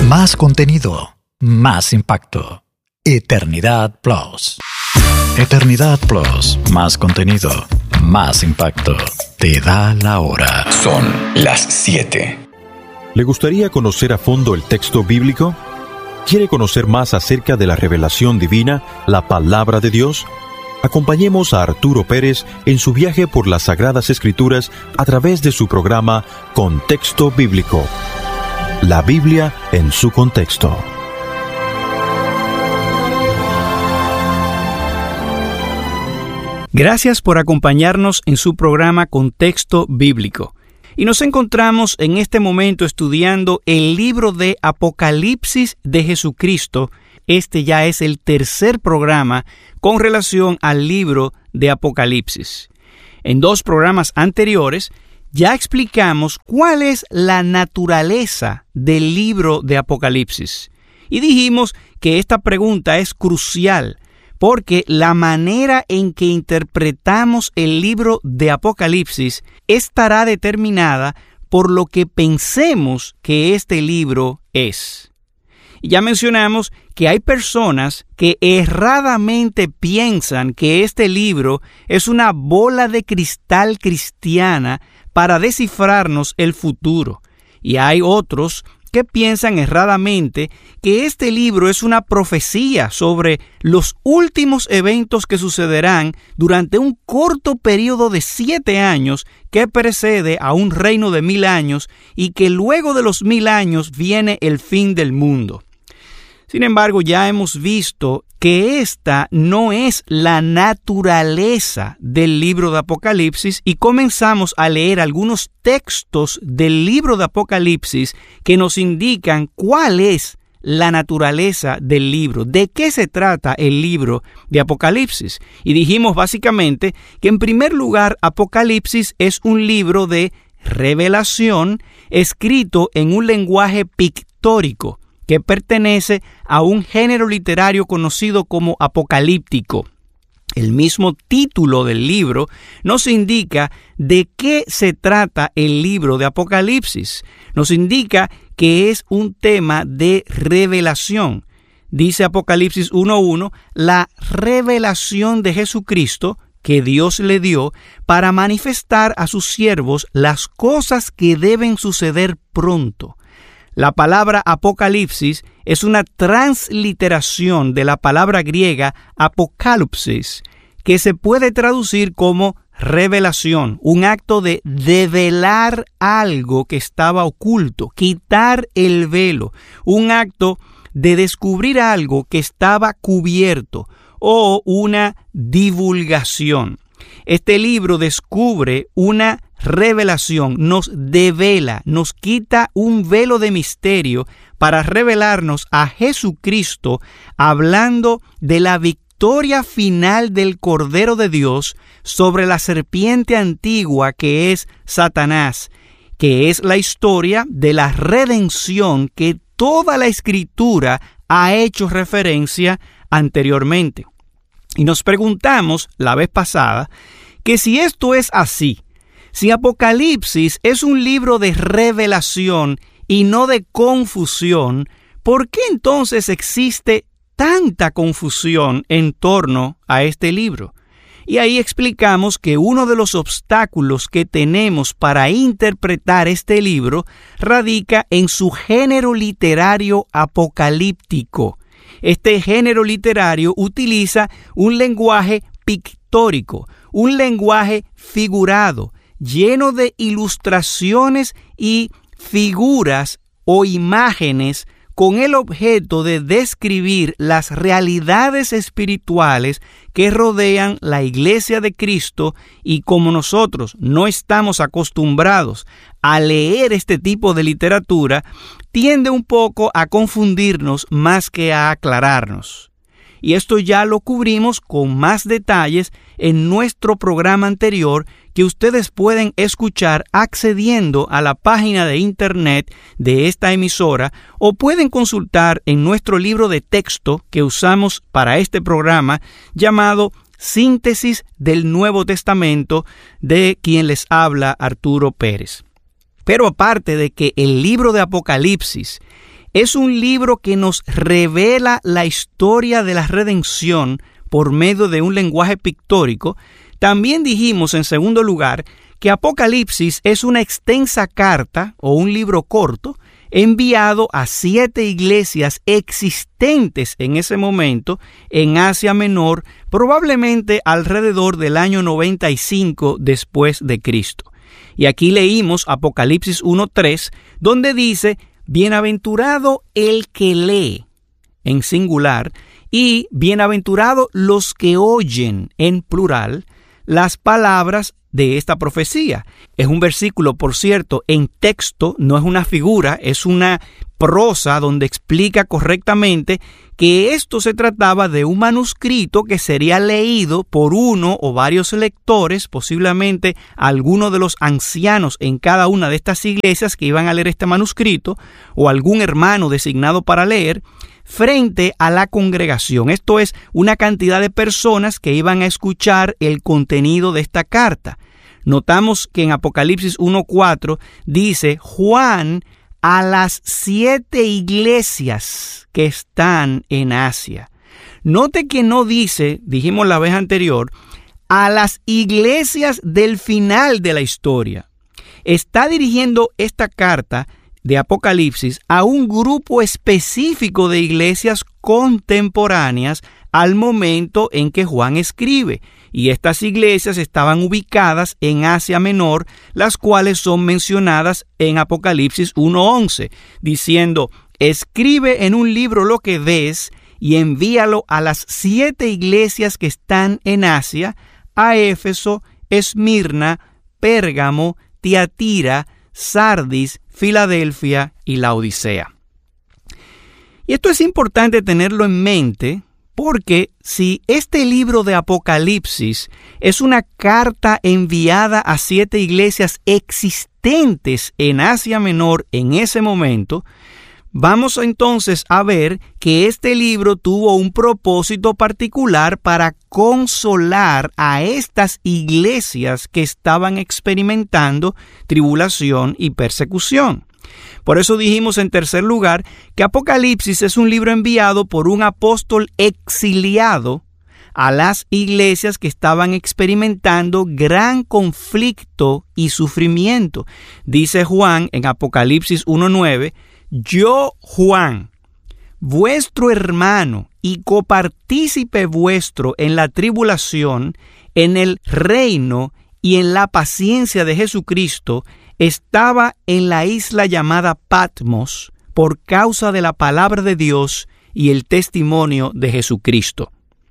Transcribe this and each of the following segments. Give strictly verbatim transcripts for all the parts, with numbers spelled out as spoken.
Más contenido, más impacto. Eternidad Plus. Eternidad Plus, más contenido, más impacto. Te da la hora. Son las siete. ¿Le gustaría conocer a fondo el texto bíblico? ¿Quiere conocer más acerca de la revelación divina, la palabra de Dios? Acompañemos a Arturo Pérez en su viaje por las Sagradas Escrituras a través de su programa Contexto Bíblico. La Biblia en su contexto. Gracias por acompañarnos en su programa Contexto Bíblico. Y nos encontramos en este momento estudiando el libro de Apocalipsis de Jesucristo. Este ya es el tercer programa con relación al libro de Apocalipsis. En dos programas anteriores ya explicamos cuál es la naturaleza del libro de Apocalipsis. Y dijimos que esta pregunta es crucial, porque la manera en que interpretamos el libro de Apocalipsis estará determinada por lo que pensemos que este libro es. Y ya mencionamos que hay personas que erradamente piensan que este libro es una bola de cristal cristiana para descifrarnos el futuro. Y hay otros que piensan erradamente que este libro es una profecía sobre los últimos eventos que sucederán durante un corto periodo de siete años que precede a un reino de mil años y que luego de los mil años viene el fin del mundo. Sin embargo, ya hemos visto que esta no es la naturaleza del libro de Apocalipsis y comenzamos a leer algunos textos del libro de Apocalipsis que nos indican cuál es la naturaleza del libro, de qué se trata el libro de Apocalipsis. Y dijimos básicamente que en primer lugar Apocalipsis es un libro de revelación escrito en un lenguaje pictórico que pertenece a un género literario conocido como apocalíptico. El mismo título del libro nos indica de qué se trata el libro de Apocalipsis. Nos indica que es un tema de revelación. Dice Apocalipsis uno uno, la revelación de Jesucristo que Dios le dio para manifestar a sus siervos las cosas que deben suceder pronto. La palabra apocalipsis es una transliteración de la palabra griega apokalupsis, que se puede traducir como revelación, un acto de develar algo que estaba oculto, quitar el velo, un acto de descubrir algo que estaba cubierto o una divulgación. Este libro descubre una revelación, nos devela, nos quita un velo de misterio para revelarnos a Jesucristo, hablando de la victoria final del Cordero de Dios sobre la serpiente antigua que es Satanás, que es la historia de la redención que toda la Escritura ha hecho referencia anteriormente. Y nos preguntamos la vez pasada que si esto es así, si Apocalipsis es un libro de revelación y no de confusión, ¿por qué entonces existe tanta confusión en torno a este libro? Y ahí explicamos que uno de los obstáculos que tenemos para interpretar este libro radica en su género literario apocalíptico. Este género literario utiliza un lenguaje pictórico, un lenguaje figurado, lleno de ilustraciones y figuras o imágenes con el objeto de describir las realidades espirituales que rodean la Iglesia de Cristo, y como nosotros no estamos acostumbrados a leer este tipo de literatura, tiende un poco a confundirnos más que a aclararnos. Y esto ya lo cubrimos con más detalles en nuestro programa anterior, que ustedes pueden escuchar accediendo a la página de internet de esta emisora, o pueden consultar en nuestro libro de texto que usamos para este programa, llamado Síntesis del Nuevo Testamento, de quien les habla Arturo Pérez. Pero aparte de que el libro de Apocalipsis es un libro que nos revela la historia de la redención por medio de un lenguaje pictórico. También dijimos, en segundo lugar, que Apocalipsis es una extensa carta o un libro corto enviado a siete iglesias existentes en ese momento en Asia Menor, probablemente alrededor del año noventa y cinco después de Cristo. Y aquí leímos Apocalipsis uno tres, donde dice: bienaventurado el que lee, en singular, y bienaventurado los que oyen, en plural, las palabras de esta profecía. Es un versículo, por cierto, en texto, no es una figura, es una prosa donde explica correctamente que esto se trataba de un manuscrito que sería leído por uno o varios lectores, posiblemente alguno de los ancianos en cada una de estas iglesias que iban a leer este manuscrito, o algún hermano designado para leer, frente a la congregación. Esto es, una cantidad de personas que iban a escuchar el contenido de esta carta. Notamos que en Apocalipsis uno cuatro dice: Juan a las siete iglesias que están en Asia. Note que no dice, dijimos la vez anterior, a las iglesias del final de la historia. Está dirigiendo esta carta de Apocalipsis a un grupo específico de iglesias contemporáneas al momento en que Juan escribe. Y estas iglesias estaban ubicadas en Asia Menor, las cuales son mencionadas en Apocalipsis uno once, diciendo: escribe en un libro lo que ves y envíalo a las siete iglesias que están en Asia, a Éfeso, Esmirna, Pérgamo, Tiatira, Sardis, Filadelfia y Laodicea. Y esto es importante tenerlo en mente, porque si este libro de Apocalipsis es una carta enviada a siete iglesias existentes en Asia Menor en ese momento, vamos entonces a ver que este libro tuvo un propósito particular para consolar a estas iglesias que estaban experimentando tribulación y persecución. Por eso dijimos en tercer lugar que Apocalipsis es un libro enviado por un apóstol exiliado a las iglesias que estaban experimentando gran conflicto y sufrimiento. Dice Juan en Apocalipsis uno nueve: yo, Juan, vuestro hermano y copartícipe vuestro en la tribulación, en el reino y en la paciencia de Jesucristo, estaba en la isla llamada Patmos por causa de la palabra de Dios y el testimonio de Jesucristo.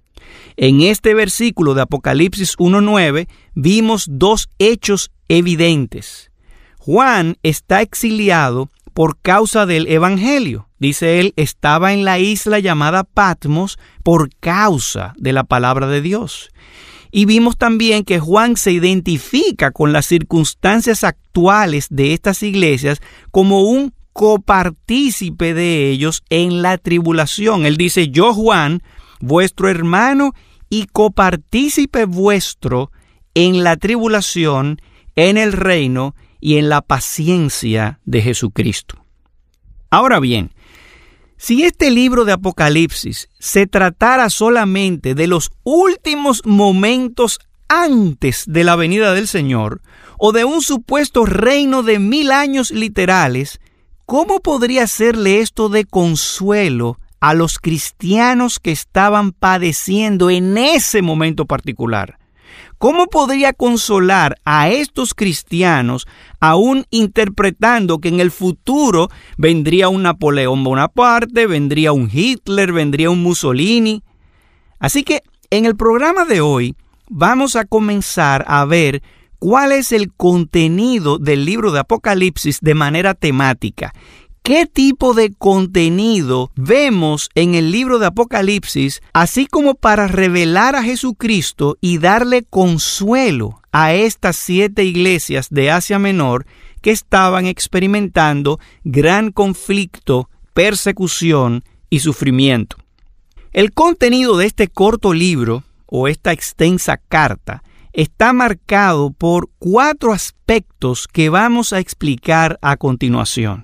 En este versículo de Apocalipsis uno nueve vimos dos hechos evidentes. Juan está exiliado por causa del Evangelio. Dice él, estaba en la isla llamada Patmos por causa de la palabra de Dios. Y vimos también que Juan se identifica con las circunstancias actuales de estas iglesias como un copartícipe de ellos en la tribulación. Él dice: yo, Juan, vuestro hermano y copartícipe vuestro en la tribulación, en el reino y en la paciencia de Jesucristo. Ahora bien, si este libro de Apocalipsis se tratara solamente de los últimos momentos antes de la venida del Señor, o de un supuesto reino de mil años literales, ¿cómo podría serle esto de consuelo a los cristianos que estaban padeciendo en ese momento particular? ¿Cómo podría consolar a estos cristianos aún interpretando que en el futuro vendría un Napoleón Bonaparte, vendría un Hitler, vendría un Mussolini? Así que en el programa de hoy vamos a comenzar a ver cuál es el contenido del libro de Apocalipsis de manera temática. ¿Qué tipo de contenido vemos en el libro de Apocalipsis, así como para revelar a Jesucristo y darle consuelo a estas siete iglesias de Asia Menor que estaban experimentando gran conflicto, persecución y sufrimiento? El contenido de este corto libro, o esta extensa carta, está marcado por cuatro aspectos que vamos a explicar a continuación.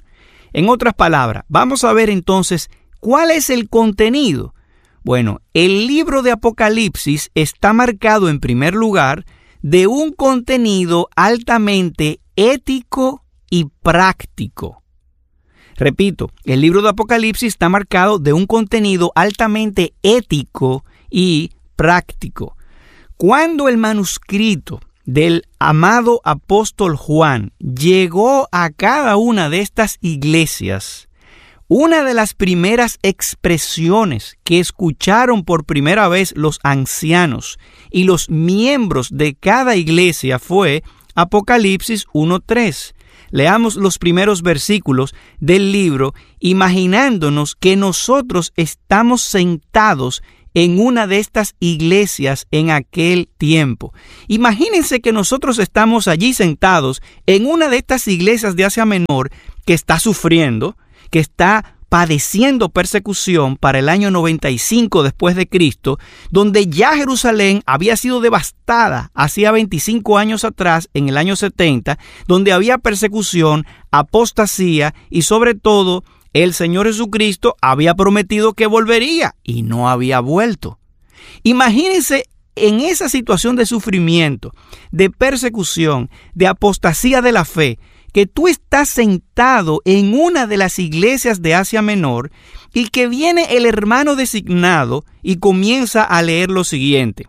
En otras palabras, vamos a ver entonces cuál es el contenido. Bueno, el libro de Apocalipsis está marcado en primer lugar de un contenido altamente ético y práctico. Repito, el libro de Apocalipsis está marcado de un contenido altamente ético y práctico. Cuando el manuscrito del amado apóstol Juan llegó a cada una de estas iglesias, una de las primeras expresiones que escucharon por primera vez los ancianos y los miembros de cada iglesia fue Apocalipsis uno tres. Leamos los primeros versículos del libro, imaginándonos que nosotros estamos sentados en una de estas iglesias en aquel tiempo. Imagínense que nosotros estamos allí sentados en una de estas iglesias de Asia Menor que está sufriendo, que está padeciendo persecución para el año noventa y cinco después de Cristo, donde ya Jerusalén había sido devastada hacía veinticinco años atrás, en el año setenta, donde había persecución, apostasía y sobre todo el Señor Jesucristo había prometido que volvería y no había vuelto. Imagínense en esa situación de sufrimiento, de persecución, de apostasía de la fe, que tú estás sentado en una de las iglesias de Asia Menor y que viene el hermano designado y comienza a leer lo siguiente.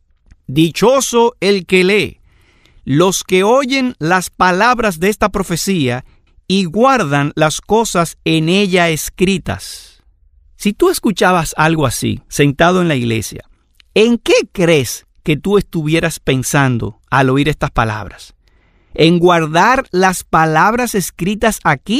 Dichoso el que lee, los que oyen las palabras de esta profecía y guardan las cosas en ella escritas. Si tú escuchabas algo así, sentado en la iglesia, ¿en qué crees que tú estuvieras pensando al oír estas palabras? ¿En guardar las palabras escritas aquí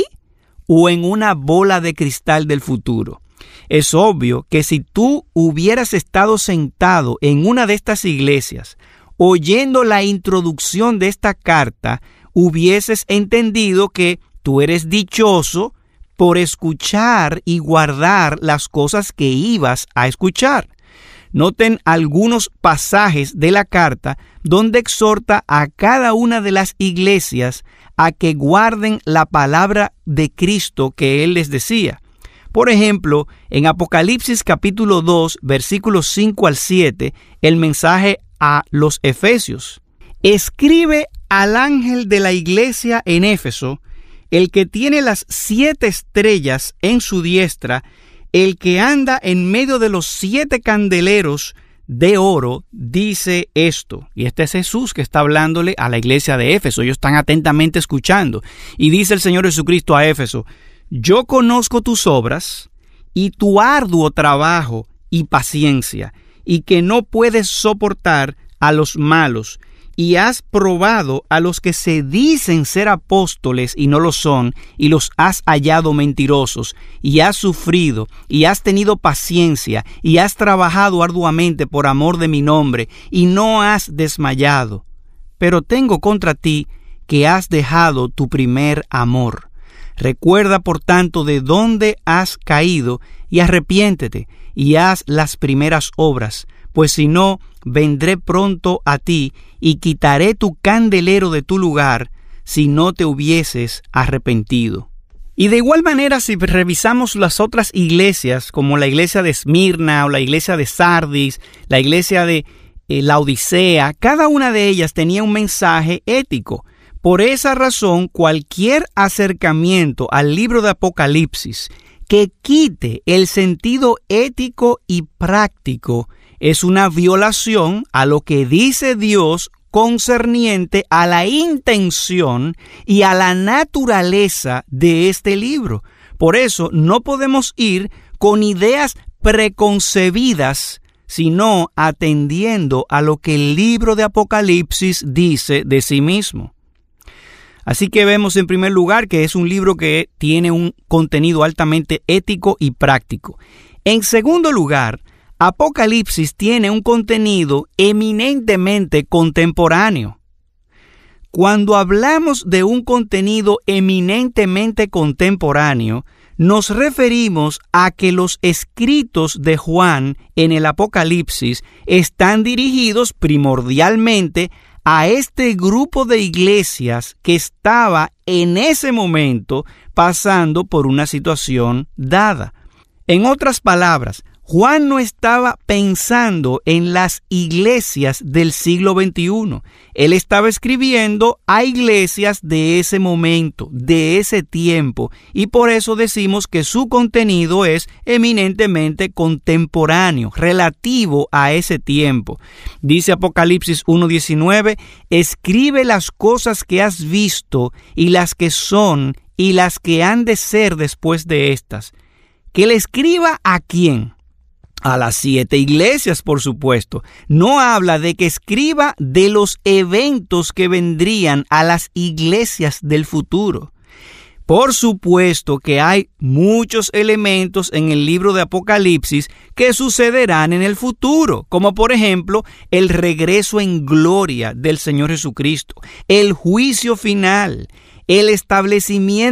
o en una bola de cristal del futuro? Es obvio que si tú hubieras estado sentado en una de estas iglesias, oyendo la introducción de esta carta, hubieses entendido que tú eres dichoso por escuchar y guardar las cosas que ibas a escuchar. Noten algunos pasajes de la carta donde exhorta a cada una de las iglesias a que guarden la palabra de Cristo que Él les decía. Por ejemplo, en Apocalipsis capítulo dos, versículos cinco al siete, el mensaje a los Efesios. Escribe al ángel de la iglesia en Éfeso, el que tiene las siete estrellas en su diestra, el que anda en medio de los siete candeleros de oro, dice esto. Y este es Jesús que está hablándole a la iglesia de Éfeso. Ellos están atentamente escuchando. Y dice el Señor Jesucristo a Éfeso: yo conozco tus obras y tu arduo trabajo y paciencia, y que no puedes soportar a los malos, y has probado a los que se dicen ser apóstoles y no lo son, y los has hallado mentirosos, y has sufrido, y has tenido paciencia, y has trabajado arduamente por amor de mi nombre, y no has desmayado. Pero tengo contra ti que has dejado tu primer amor. Recuerda, por tanto, de dónde has caído, y arrepiéntete, y haz las primeras obras, pues si no, vendré pronto a ti, y quitaré tu candelero de tu lugar, si no te hubieses arrepentido. Y de igual manera, si revisamos las otras iglesias, como la iglesia de Esmirna, o la iglesia de Sardis, la iglesia de eh, Laodicea, cada una de ellas tenía un mensaje ético. Por esa razón, cualquier acercamiento al libro de Apocalipsis que quite el sentido ético y práctico es una violación a lo que dice Dios concerniente a la intención y a la naturaleza de este libro. Por eso no podemos ir con ideas preconcebidas, sino atendiendo a lo que el libro de Apocalipsis dice de sí mismo. Así que vemos en primer lugar que es un libro que tiene un contenido altamente ético y práctico. En segundo lugar, Apocalipsis tiene un contenido eminentemente contemporáneo. Cuando hablamos de un contenido eminentemente contemporáneo, nos referimos a que los escritos de Juan en el Apocalipsis están dirigidos primordialmente a este grupo de iglesias que estaba en ese momento pasando por una situación dada. En otras palabras, Juan no estaba pensando en las iglesias del siglo veintiuno. Él estaba escribiendo a iglesias de ese momento, de ese tiempo, y por eso decimos que su contenido es eminentemente contemporáneo, relativo a ese tiempo. Dice Apocalipsis uno diecinueve, escribe las cosas que has visto y las que son y las que han de ser después de estas. ¿Que le escriba a quién? A las siete iglesias, por supuesto. No habla de que escriba de los eventos que vendrían a las iglesias del futuro. Por supuesto que hay muchos elementos en el libro de Apocalipsis que sucederán en el futuro, como por ejemplo el regreso en gloria del Señor Jesucristo, el juicio final, el establecimiento